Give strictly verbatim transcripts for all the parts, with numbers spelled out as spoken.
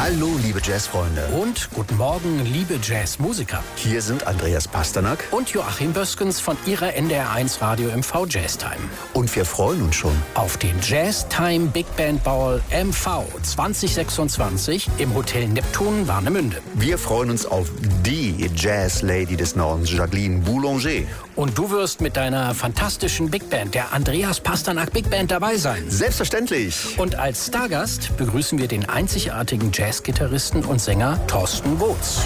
Hallo, liebe Jazzfreunde. Und guten Morgen, liebe Jazzmusiker. Hier sind Andreas Pasternak und Joachim Böskens von Ihrer N D R eins Radio M V Jazztime. Und wir freuen uns schon auf den Jazztime Big Band Ball M V zwanzig sechsundzwanzig im Hotel Neptun Warnemünde. Wir freuen uns auf die Jazz-Lady des Nordens, Jacqueline Boulanger. Und du wirst mit deiner fantastischen Big Band, der Andreas Pasternak Big Band, dabei sein. Selbstverständlich. Und als Stargast begrüßen wir den einzigartigen Jazzgitarristen und Sänger Thorsten Woods.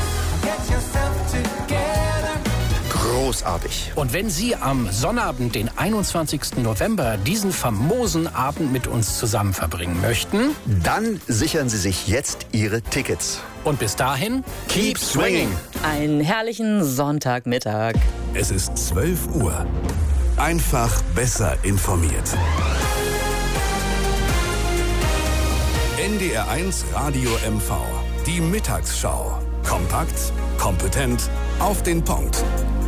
Großartig. Und wenn Sie am Sonnabend, den einundzwanzigsten November, diesen famosen Abend mit uns zusammen verbringen möchten, dann sichern Sie sich jetzt Ihre Tickets. Und bis dahin, keep swinging. Einen herrlichen Sonntagmittag. Es ist zwölf Uhr. Einfach besser informiert. N D R eins Radio M V. Die Mittagsschau. Kompakt, kompetent, auf den Punkt.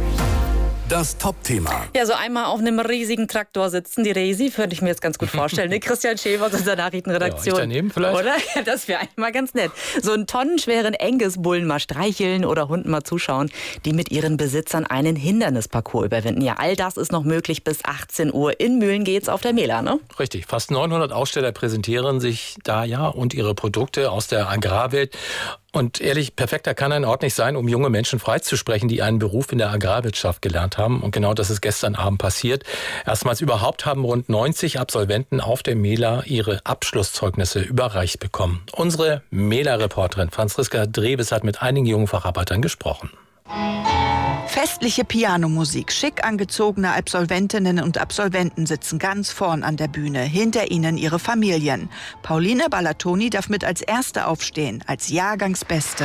Das Top-Thema. Ja, so einmal auf einem riesigen Traktor sitzen, die Resi, würde ich mir jetzt ganz gut vorstellen. Ne? Christian Schäfer aus unserer Nachrichtenredaktion. Ja, ich daneben vielleicht. Oder? Das wäre einmal ganz nett. So einen tonnenschweren Angus-Bullen mal streicheln oder Hunden mal zuschauen, die mit ihren Besitzern einen Hindernisparcours überwinden. Ja, all das ist noch möglich bis achtzehn Uhr. In Mühlen geht's auf der Mela, ne? Richtig. Fast neunhundert Aussteller präsentieren sich da ja und ihre Produkte aus der Agrarwelt. Und ehrlich, perfekter kann ein Ort nicht sein, um junge Menschen freizusprechen, die einen Beruf in der Agrarwirtschaft gelernt haben. Und genau das ist gestern Abend passiert. Erstmals überhaupt haben rund neunzig Absolventen auf der Mela ihre Abschlusszeugnisse überreicht bekommen. Unsere Mela-Reporterin Franziska Drebes hat mit einigen jungen Facharbeitern gesprochen. Festliche Pianomusik, schick angezogene Absolventinnen und Absolventen sitzen ganz vorn an der Bühne, hinter ihnen ihre Familien. Pauline Ballatoni darf mit als Erste aufstehen, als Jahrgangsbeste.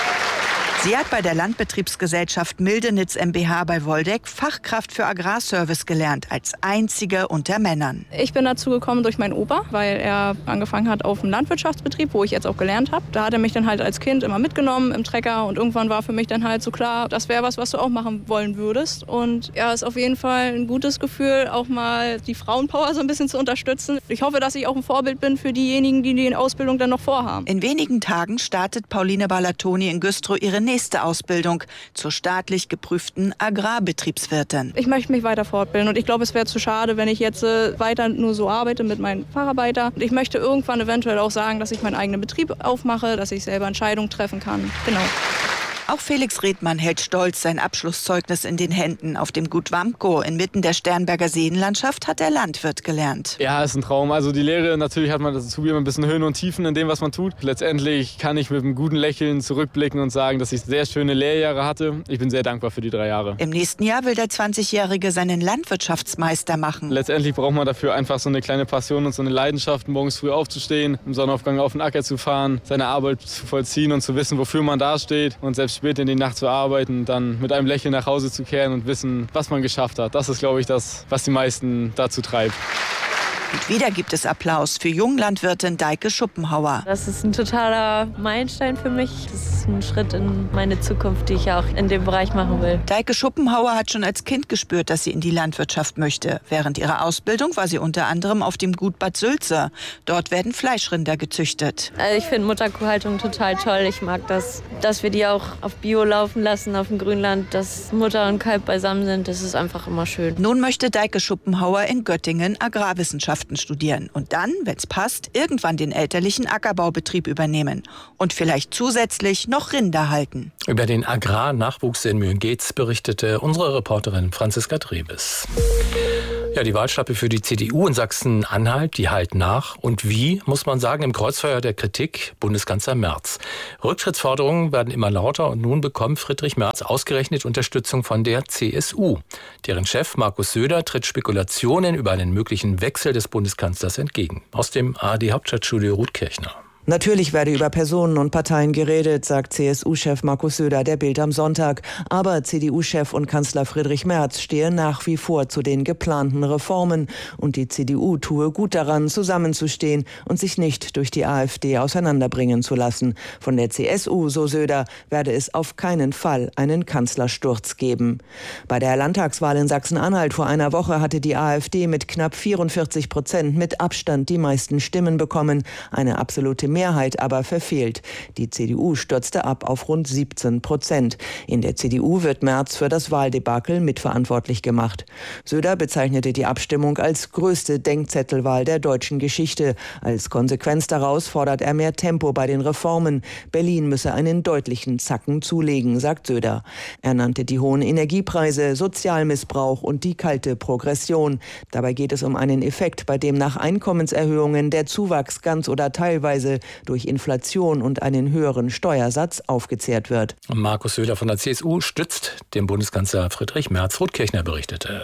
Sie hat bei der Landbetriebsgesellschaft Mildenitz MbH bei Woldeck Fachkraft für Agrarservice gelernt, als einzige unter Männern. Ich bin dazu gekommen durch meinen Opa, weil er angefangen hat auf dem Landwirtschaftsbetrieb, wo ich jetzt auch gelernt habe. Da hat er mich dann halt als Kind immer mitgenommen im Trecker und irgendwann war für mich dann halt so klar, das wäre was, was du auch machen wollen würdest. Und ja, ist auf jeden Fall ein gutes Gefühl, auch mal die Frauenpower so ein bisschen zu unterstützen. Ich hoffe, dass ich auch ein Vorbild bin für diejenigen, die die Ausbildung dann noch vorhaben. In wenigen Tagen startet Pauline Ballatoni in Güstrow ihre nächste Ausbildung zur staatlich geprüften Agrarbetriebswirtin. Ich möchte mich weiter fortbilden und ich glaube, es wäre zu schade, wenn ich jetzt äh, weiter nur so arbeite mit meinen Facharbeitern. Ich möchte irgendwann eventuell auch sagen, dass ich meinen eigenen Betrieb aufmache, dass ich selber Entscheidungen treffen kann. Genau. Auch Felix Redmann hält stolz sein Abschlusszeugnis in den Händen. Auf dem Gut Wamko inmitten der Sternberger Seenlandschaft hat er Landwirt gelernt. Ja, ist ein Traum. Also die Lehre, natürlich hat man dazu immer ein bisschen Höhen und Tiefen in dem, was man tut. Letztendlich kann ich mit einem guten Lächeln zurückblicken und sagen, dass ich sehr schöne Lehrjahre hatte. Ich bin sehr dankbar für die drei Jahre. Im nächsten Jahr will der zwanzigjährige seinen Landwirtschaftsmeister machen. Letztendlich braucht man dafür einfach so eine kleine Passion und so eine Leidenschaft, morgens früh aufzustehen, im Sonnenaufgang auf den Acker zu fahren, seine Arbeit zu vollziehen und zu wissen, wofür man da steht und selbst spät in die Nacht zu arbeiten, dann mit einem Lächeln nach Hause zu kehren und wissen, was man geschafft hat. Das ist, glaube ich, das, was die meisten dazu treibt. Und wieder gibt es Applaus für Junglandwirtin Deike Schuppenhauer. Das ist ein totaler Meilenstein für mich. Das ist ein Schritt in meine Zukunft, die ich auch in dem Bereich machen will. Deike Schuppenhauer hat schon als Kind gespürt, dass sie in die Landwirtschaft möchte. Während ihrer Ausbildung war sie unter anderem auf dem Gut Bad Sülze. Dort werden Fleischrinder gezüchtet. Also ich finde Mutterkuhhaltung total toll. Ich mag das, dass wir die auch auf Bio laufen lassen, auf dem Grünland, dass Mutter und Kalb beisammen sind. Das ist einfach immer schön. Nun möchte Deike Schuppenhauer in Göttingen Agrarwissenschaften studieren und dann, wenn es passt, irgendwann den elterlichen Ackerbaubetrieb übernehmen und vielleicht zusätzlich noch Rinder halten. Über den Agrarnachwuchs in Mühlen-Geetz berichtete unsere Reporterin Franziska Drebes. Ja, die Wahlschlappe für die C D U in Sachsen-Anhalt, die halt nach. Und wie, muss man sagen, im Kreuzfeuer der Kritik Bundeskanzler Merz. Rücktrittsforderungen werden immer lauter und nun bekommt Friedrich Merz ausgerechnet Unterstützung von der C S U. Deren Chef Markus Söder tritt Spekulationen über einen möglichen Wechsel des Bundeskanzlers entgegen. Aus dem A R D-Hauptstadtstudio Ruth Kirchner. Natürlich werde über Personen und Parteien geredet, sagt C S U-Chef Markus Söder der Bild am Sonntag. Aber C D U-Chef und Kanzler Friedrich Merz stehe nach wie vor zu den geplanten Reformen. Und die C D U tue gut daran, zusammenzustehen und sich nicht durch die AfD auseinanderbringen zu lassen. Von der C S U, so Söder, werde es auf keinen Fall einen Kanzlersturz geben. Bei der Landtagswahl in Sachsen-Anhalt vor einer Woche hatte die AfD mit knapp vierundvierzig Prozent mit Abstand die meisten Stimmen bekommen. Eine absolute Mehrheit aber verfehlt. Die C D U stürzte ab auf rund siebzehn Prozent. In der C D U wird Merz für das Wahldebakel mitverantwortlich gemacht. Söder bezeichnete die Abstimmung als größte Denkzettelwahl der deutschen Geschichte. Als Konsequenz daraus fordert er mehr Tempo bei den Reformen. Berlin müsse einen deutlichen Zacken zulegen, sagt Söder. Er nannte die hohen Energiepreise, Sozialmissbrauch und die kalte Progression. Dabei geht es um einen Effekt, bei dem nach Einkommenserhöhungen der Zuwachs ganz oder teilweise durch Inflation und einen höheren Steuersatz aufgezehrt wird. Markus Söder von der C S U stützt den Bundeskanzler Friedrich Merz. Ruth Kirchner berichtete.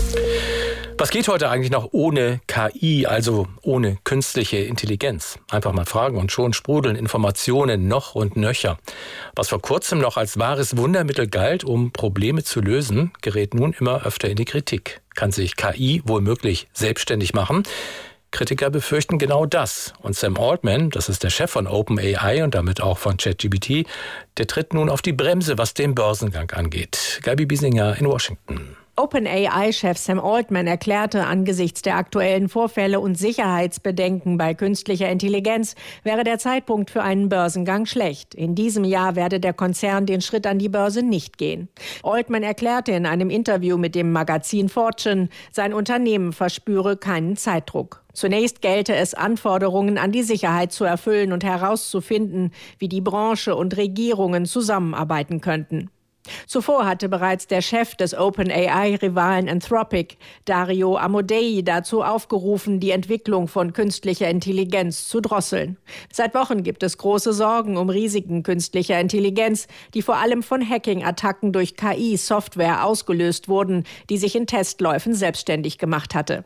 Was geht heute eigentlich noch ohne K I, also ohne künstliche Intelligenz? Einfach mal fragen und schon sprudeln Informationen noch und nöcher. Was vor kurzem noch als wahres Wundermittel galt, um Probleme zu lösen, gerät nun immer öfter in die Kritik. Kann sich K I womöglich selbstständig machen? Kritiker befürchten genau das. Und Sam Altman, das ist der Chef von OpenAI und damit auch von ChatGPT, der tritt nun auf die Bremse, was den Börsengang angeht. Gabi Biesinger in Washington. OpenAI-Chef Sam Altman erklärte, angesichts der aktuellen Vorfälle und Sicherheitsbedenken bei künstlicher Intelligenz wäre der Zeitpunkt für einen Börsengang schlecht. In diesem Jahr werde der Konzern den Schritt an die Börse nicht gehen. Altman erklärte in einem Interview mit dem Magazin Fortune, sein Unternehmen verspüre keinen Zeitdruck. Zunächst gelte es, Anforderungen an die Sicherheit zu erfüllen und herauszufinden, wie die Branche und Regierungen zusammenarbeiten könnten. Zuvor hatte bereits der Chef des OpenAI-Rivalen Anthropic, Dario Amodei, dazu aufgerufen, die Entwicklung von künstlicher Intelligenz zu drosseln. Seit Wochen gibt es große Sorgen um Risiken künstlicher Intelligenz, die vor allem von Hacking-Attacken durch K I-Software ausgelöst wurden, die sich in Testläufen selbstständig gemacht hatte.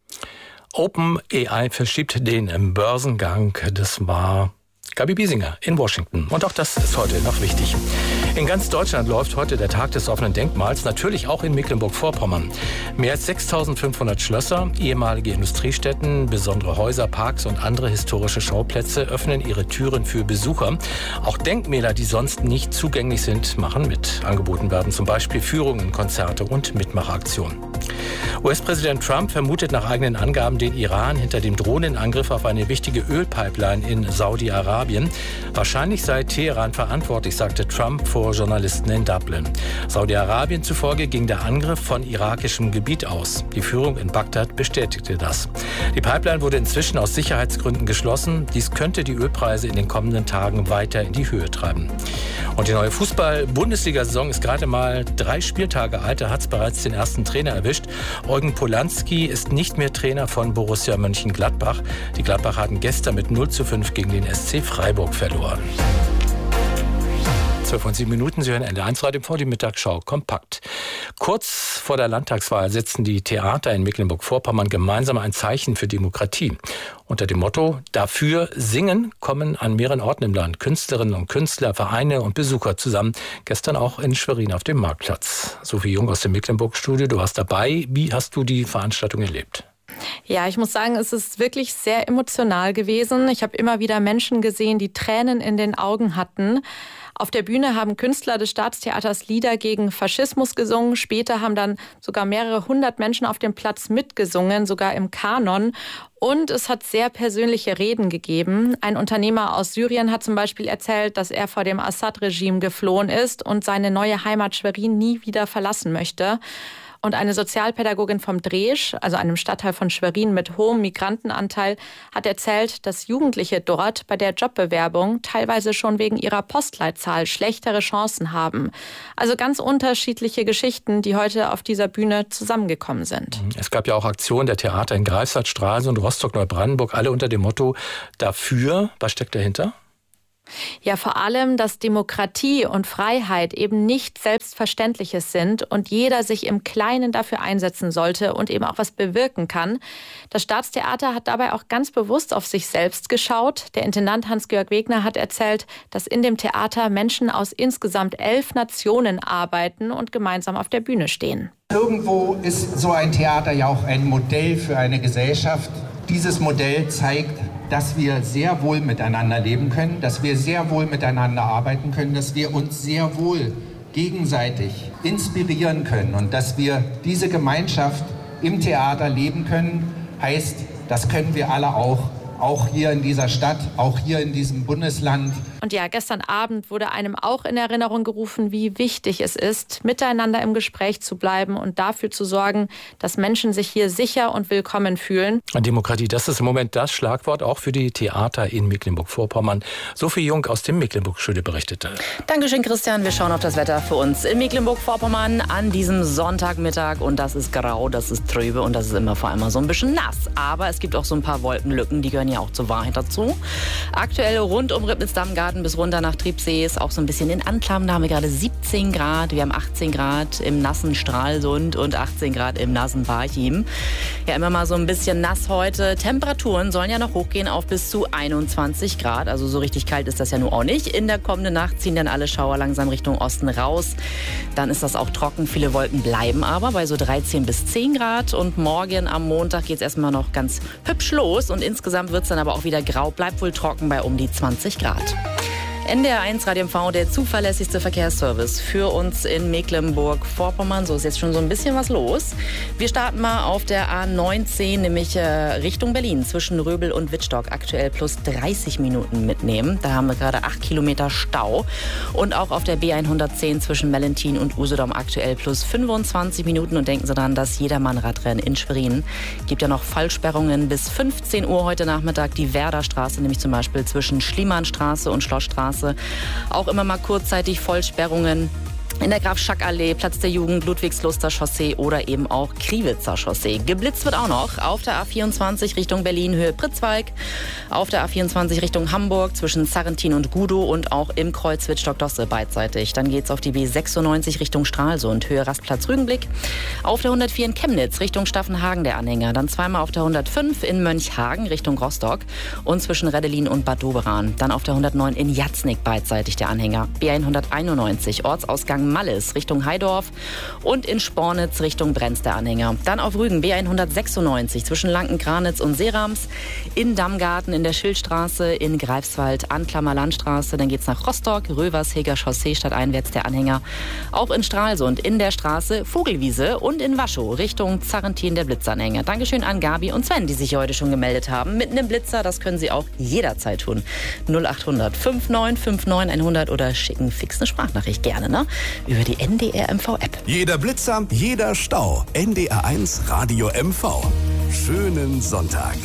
OpenAI verschiebt den Börsengang. Das war Gabi Biesinger in Washington. Und auch das ist heute noch wichtig. In ganz Deutschland läuft heute der Tag des offenen Denkmals, natürlich auch in Mecklenburg-Vorpommern. Mehr als sechstausendfünfhundert Schlösser, ehemalige Industriestätten, besondere Häuser, Parks und andere historische Schauplätze öffnen ihre Türen für Besucher. Auch Denkmäler, die sonst nicht zugänglich sind, machen mit. Angeboten werden zum Beispiel Führungen, Konzerte und Mitmachaktionen. U S-Präsident Trump vermutet nach eigenen Angaben den Iran hinter dem Drohnenangriff auf eine wichtige Ölpipeline in Saudi-Arabien. Wahrscheinlich sei Teheran verantwortlich, sagte Trump vor Journalisten in Dublin. Saudi-Arabien zufolge ging der Angriff von irakischem Gebiet aus. Die Führung in Bagdad bestätigte das. Die Pipeline wurde inzwischen aus Sicherheitsgründen geschlossen. Dies könnte die Ölpreise in den kommenden Tagen weiter in die Höhe treiben. Und die neue Fußball-Bundesliga-Saison ist gerade mal drei Spieltage alt. Da hat es bereits den ersten Trainer erwischt. Eugen Polanski ist nicht mehr Trainer von Borussia Mönchengladbach. Die Gladbacher hatten gestern mit null zu fünf gegen den S C Freiburg verloren. zwölf und sieben Minuten, Sie hören N D eins Radio vor die Mittagsschau kompakt. Kurz vor der Landtagswahl setzen die Theater in Mecklenburg-Vorpommern gemeinsam ein Zeichen für Demokratie. Unter dem Motto Dafür singen kommen an mehreren Orten im Land Künstlerinnen und Künstler, Vereine und Besucher zusammen. Gestern auch in Schwerin auf dem Marktplatz. Sophie Jung aus dem Mecklenburg-Studio, du warst dabei. Wie hast du die Veranstaltung erlebt? Ja, ich muss sagen, es ist wirklich sehr emotional gewesen. Ich habe immer wieder Menschen gesehen, die Tränen in den Augen hatten. Auf der Bühne haben Künstler des Staatstheaters Lieder gegen Faschismus gesungen. Später haben dann sogar mehrere hundert Menschen auf dem Platz mitgesungen, sogar im Kanon. Und es hat sehr persönliche Reden gegeben. Ein Unternehmer aus Syrien hat zum Beispiel erzählt, dass er vor dem Assad-Regime geflohen ist und seine neue Heimat Schwerin nie wieder verlassen möchte. Und eine Sozialpädagogin vom Dresch, also einem Stadtteil von Schwerin mit hohem Migrantenanteil, hat erzählt, dass Jugendliche dort bei der Jobbewerbung teilweise schon wegen ihrer Postleitzahl schlechtere Chancen haben. Also ganz unterschiedliche Geschichten, die heute auf dieser Bühne zusammengekommen sind. Es gab ja auch Aktionen der Theater in Greifswald, Stralsund, Rostock, Neubrandenburg, alle unter dem Motto Dafür. Was steckt dahinter? Ja, vor allem, dass Demokratie und Freiheit eben nicht Selbstverständliches sind und jeder sich im Kleinen dafür einsetzen sollte und eben auch was bewirken kann. Das Staatstheater hat dabei auch ganz bewusst auf sich selbst geschaut. Der Intendant Hans-Georg Wegner hat erzählt, dass in dem Theater Menschen aus insgesamt elf Nationen arbeiten und gemeinsam auf der Bühne stehen. Irgendwo ist so ein Theater ja auch ein Modell für eine Gesellschaft. Dieses Modell zeigt, dass wir sehr wohl miteinander leben können, dass wir sehr wohl miteinander arbeiten können, dass wir uns sehr wohl gegenseitig inspirieren können und dass wir diese Gemeinschaft im Theater leben können, heißt, das können wir alle auch auch hier in dieser Stadt, auch hier in diesem Bundesland. Und ja, gestern Abend wurde einem auch in Erinnerung gerufen, wie wichtig es ist, miteinander im Gespräch zu bleiben und dafür zu sorgen, dass Menschen sich hier sicher und willkommen fühlen. Demokratie, das ist im Moment das Schlagwort auch für die Theater in Mecklenburg-Vorpommern. Sophie Jung aus dem Mecklenburg-Schule berichtete. Dankeschön, Christian. Wir schauen auf das Wetter für uns in Mecklenburg-Vorpommern an diesem Sonntagmittag. Und das ist grau, das ist trübe und das ist immer vor allem so ein bisschen nass. Aber es gibt auch so ein paar Wolkenlücken, die gehören ja auch zur Wahrheit dazu. Aktuell rund um Ribnitz-Dammgarten bis runter nach Triebsee ist auch so ein bisschen in Anklam. Da haben wir gerade siebzehn Grad. Wir haben achtzehn Grad im nassen Stralsund und achtzehn Grad im nassen Parchim. Ja, immer mal so ein bisschen nass heute. Temperaturen sollen ja noch hochgehen auf bis zu einundzwanzig Grad. Also so richtig kalt ist das ja nun auch nicht. In der kommenden Nacht ziehen dann alle Schauer langsam Richtung Osten raus. Dann ist das auch trocken. Viele Wolken bleiben aber bei so dreizehn bis zehn Grad. Und morgen am Montag geht es erstmal noch ganz hübsch los. Und insgesamt wird es dann aber auch wieder grau. Bleibt wohl trocken bei um die zwanzig Grad. N D R eins Radio M V, der zuverlässigste Verkehrsservice für uns in Mecklenburg-Vorpommern. So ist jetzt schon so ein bisschen was los. Wir starten mal auf der A neunzehn, nämlich äh, Richtung Berlin, zwischen Röbel und Wittstock. Aktuell plus dreißig Minuten mitnehmen. Da haben wir gerade acht Kilometer Stau. Und auch auf der B hundertzehn zwischen Mellentin und Usedom aktuell plus fünfundzwanzig Minuten. Und denken Sie daran, dass Jedermann-Radrennen in Schwerin gibt ja noch Fallsperrungen bis fünfzehn Uhr heute Nachmittag. Die Werderstraße, nämlich zum Beispiel zwischen Schliemannstraße und Schlossstraße. Auch immer mal kurzzeitig Vollsperrungen. In der Graf-Schack-Allee, Platz der Jugend, Ludwigsluster Chaussee oder eben auch Kriwitzer Chaussee. Geblitzt wird auch noch auf der A vierundzwanzig Richtung Berlin, Höhe Pritzwalk. Auf der A vierundzwanzig Richtung Hamburg zwischen Sarrentin und Gudow und auch im Kreuz Wittstock-Dosse beidseitig. Dann geht's auf die B sechsundneunzig Richtung Stralsund, Höhe Rastplatz Rügenblick. Auf der hundertvier in Chemnitz Richtung Staffenhagen der Anhänger. Dann zweimal auf der hundertfünf in Mönchhagen Richtung Rostock und zwischen Reddelin und Bad Doberan. Dann auf der hundertneun in Jatznig beidseitig der Anhänger. B hunderteinundneunzig Ortsausgang Malles Richtung Heidorf und in Spornitz Richtung Brenz der Anhänger. Dann auf Rügen B hundertsechsundneunzig zwischen Lanken-Granitz und Seerams, in Dammgarten in der Schildstraße, in Greifswald Anklammer Landstraße. Dann geht's nach Rostock, Röversheger Chaussee stadteinwärts der Anhänger. Auch in Stralsund in der Straße Vogelwiese und in Waschow Richtung Zarrentin der Blitzanhänger. Dankeschön an Gabi und Sven, die sich heute schon gemeldet haben. Mitten im Blitzer, das können Sie auch jederzeit tun. null achthundert neunundfünfzig neunundfünfzig hundert oder schicken fix eine Sprachnachricht gerne, ne? Über die N D R M V-App. Jeder Blitzer, jeder Stau. N D R eins Radio M V. Schönen Sonntag.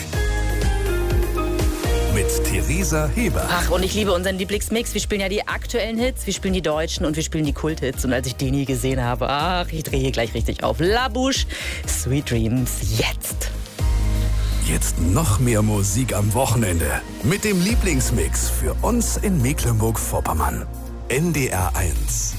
Mit Theresa Heber. Ach, und ich liebe unseren Lieblingsmix. Wir spielen ja die aktuellen Hits, wir spielen die deutschen und wir spielen die Kulthits. Und als ich den hier gesehen habe, ach, ich drehe hier gleich richtig auf. La Bouche, Sweet Dreams, jetzt. Jetzt noch mehr Musik am Wochenende. Mit dem Lieblingsmix für uns in Mecklenburg-Vorpommern. N D R eins.